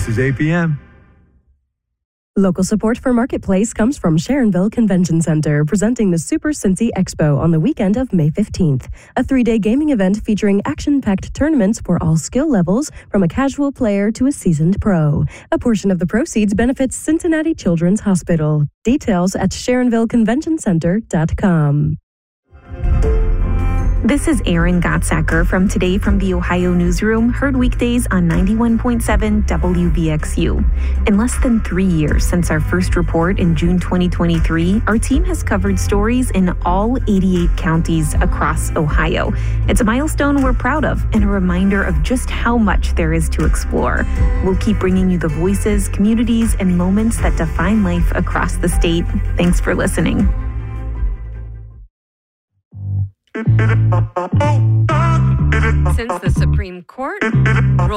This is APM. Local support for Marketplace comes from Sharonville Convention Center, presenting the Super Cincy Expo on the weekend of May 15th. A 3-day gaming event featuring action-packed tournaments for all skill levels, from a casual player to a seasoned pro. A portion of the proceeds benefits Cincinnati Children's Hospital. Details at SharonvilleConventionCenter.com. This is Erin Gottsacker from Today from the Ohio Newsroom, heard weekdays on 91.7 WVXU. In less than 3 years since our first report in June 2023, our team has covered stories in all 88 counties across Ohio. It's a milestone we're proud of and a reminder of just how much there is to explore. We'll keep bringing you the voices, communities, and moments that define life across the state. Thanks for listening. Since the Supreme Court